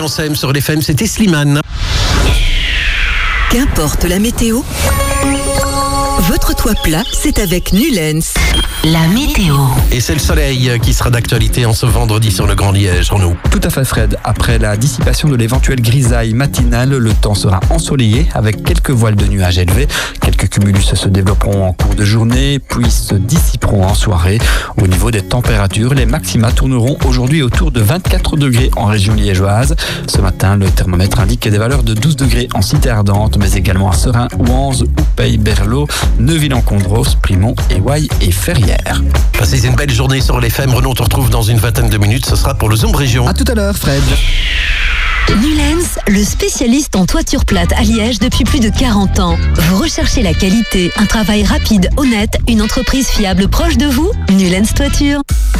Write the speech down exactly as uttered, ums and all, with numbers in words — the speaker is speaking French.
on s'aime sur les F M, c'était Slimane. Qu'importe la météo, votre toit plat, c'est avec Nulens. La météo. Et c'est le soleil qui sera d'actualité en ce vendredi sur le Grand Liège, Renaud. Tout à fait, Fred. Après la dissipation de l'éventuelle grisaille matinale, le temps sera ensoleillé avec quelques voiles de nuages élevés. Quelques cumulus se développeront en cours de journée, puis se dissiperont en soirée. Au niveau des températures, les maxima tourneront aujourd'hui autour de vingt-quatre degrés en région liégeoise. Ce matin, le thermomètre indique des valeurs de douze degrés en Cité Ardente, mais également à Serein, Ouanze, Oupey, Berlot, Neuville-en-Condros, Primont, Éouaille et Ferrières. Passez une belle journée sur les F M. Renaud, on te retrouve dans une vingtaine de minutes. Ce sera pour le Zoom Région. À tout à l'heure, Fred. Nulens, le spécialiste en toiture plate à Liège depuis plus de quarante ans. Vous recherchez la qualité, un travail rapide, honnête, une entreprise fiable proche de vous? Nulens Toiture.